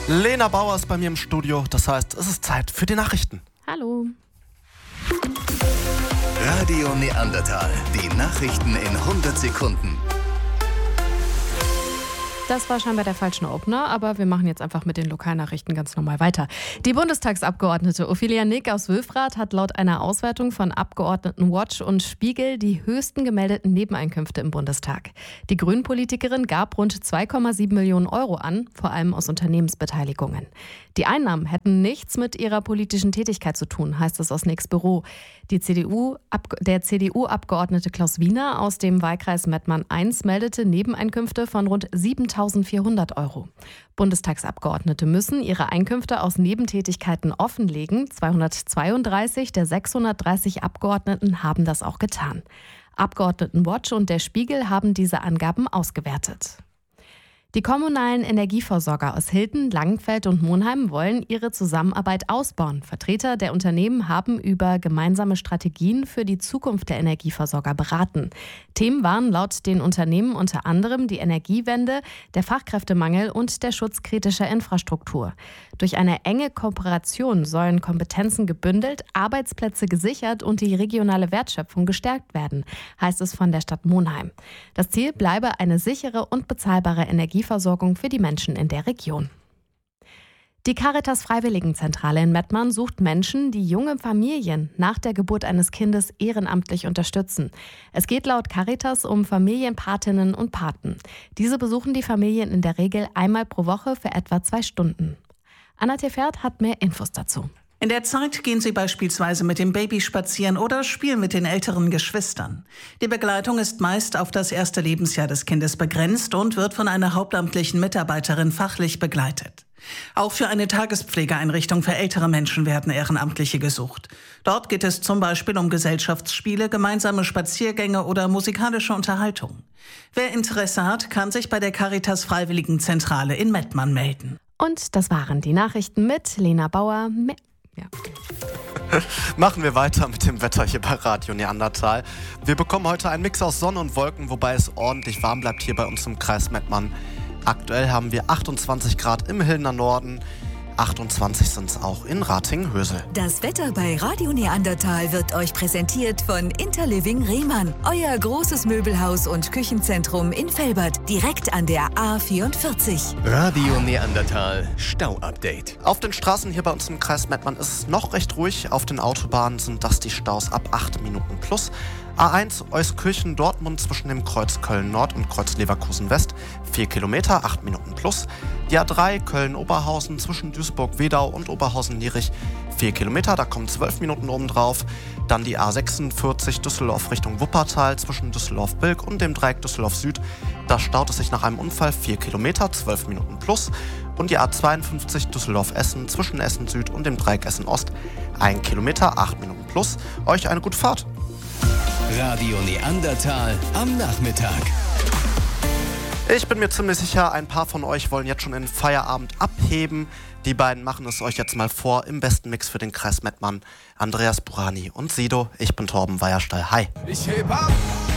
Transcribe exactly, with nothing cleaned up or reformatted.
Lena Bauer ist bei mir im Studio, das heißt, es ist Zeit für die Nachrichten. Hallo. Radio Neandertal, die Nachrichten in hundert Sekunden. Das war scheinbar der falsche Opener, aber wir machen jetzt einfach mit den Lokalnachrichten ganz normal weiter. Die Bundestagsabgeordnete Ophelia Nick aus Wülfrath hat laut einer Auswertung von Abgeordnetenwatch und Spiegel die höchsten gemeldeten Nebeneinkünfte im Bundestag. Die Grünen-Politikerin gab rund zwei Komma sieben Millionen Euro an, vor allem aus Unternehmensbeteiligungen. Die Einnahmen hätten nichts mit ihrer politischen Tätigkeit zu tun, heißt es aus Nicks Büro. Die C D U, der C D U-Abgeordnete Klaus Wiener aus dem Wahlkreis Mettmann eins meldete Nebeneinkünfte von rund siebentausendvierhundert Euro. Bundestagsabgeordnete müssen ihre Einkünfte aus Nebentätigkeiten offenlegen. zweihundertzweiunddreißig der sechshundertdreißig Abgeordneten haben das auch getan. Abgeordnetenwatch und der Spiegel haben diese Angaben ausgewertet. Die kommunalen Energieversorger aus Hilden, Langenfeld und Monheim wollen ihre Zusammenarbeit ausbauen. Vertreter der Unternehmen haben über gemeinsame Strategien für die Zukunft der Energieversorger beraten. Themen waren laut den Unternehmen unter anderem die Energiewende, der Fachkräftemangel und der Schutz kritischer Infrastruktur. Durch eine enge Kooperation sollen Kompetenzen gebündelt, Arbeitsplätze gesichert und die regionale Wertschöpfung gestärkt werden, heißt es von der Stadt Monheim. Das Ziel bleibe eine sichere und bezahlbare Energie Versorgung für die Menschen in der Region. Die Caritas Freiwilligenzentrale in Mettmann sucht Menschen, die junge Familien nach der Geburt eines Kindes ehrenamtlich unterstützen. Es geht laut Caritas um Familienpatinnen und Paten. Diese besuchen die Familien in der Regel einmal pro Woche für etwa zwei Stunden. Anna Tefert hat mehr Infos dazu. In der Zeit gehen sie beispielsweise mit dem Baby spazieren oder spielen mit den älteren Geschwistern. Die Begleitung ist meist auf das erste Lebensjahr des Kindes begrenzt und wird von einer hauptamtlichen Mitarbeiterin fachlich begleitet. Auch für eine Tagespflegeeinrichtung für ältere Menschen werden Ehrenamtliche gesucht. Dort geht es zum Beispiel um Gesellschaftsspiele, gemeinsame Spaziergänge oder musikalische Unterhaltung. Wer Interesse hat, kann sich bei der Caritas Freiwilligenzentrale in Mettmann melden. Und das waren die Nachrichten mit Lena Bauer. Ja. Machen wir weiter mit dem Wetter hier bei Radio Neandertal. Wir bekommen heute einen Mix aus Sonne und Wolken, wobei es ordentlich warm bleibt hier bei uns im Kreis Mettmann. Aktuell haben wir achtundzwanzig Grad im Hildener Norden, achtundzwanzig sind es auch in Ratingen-Hösel. Das Wetter bei Radio Neandertal wird euch präsentiert von Interliving Rehmann, euer großes Möbelhaus und Küchenzentrum in Velbert, direkt an der A vierundvierzig. Radio Neandertal Stau-Update. Auf den Straßen hier bei uns im Kreis Mettmann ist es noch recht ruhig. Auf den Autobahnen sind das die Staus ab acht Minuten plus. A eins Euskirchen-Dortmund zwischen dem Kreuz Köln-Nord und Kreuz Leverkusen-West, vier Kilometer, acht Minuten plus. Die A drei Köln-Oberhausen zwischen Duisburg-Wedau und Oberhausen-Lierich, vier Kilometer, da kommen zwölf Minuten oben drauf. Dann die A sechsundvierzig Düsseldorf Richtung Wuppertal zwischen Düsseldorf-Bilk und dem Dreieck Düsseldorf Süd. Da staut es sich nach einem Unfall, vier Kilometer, zwölf Minuten plus. Und die A zweiundfünfzig Düsseldorf-Essen zwischen Essen Süd und dem Dreieck Essen Ost, ein Kilometer, acht Minuten plus. Euch eine gute Fahrt. Radio Neandertal am Nachmittag. Ich bin mir ziemlich sicher, ein paar von euch wollen jetzt schon in den Feierabend abheben. Die beiden machen es euch jetzt mal vor im besten Mix für den Kreis Mettmann. Andreas Burani und Sido. Ich bin Torben Weierstall. Hi. Ich heb ab.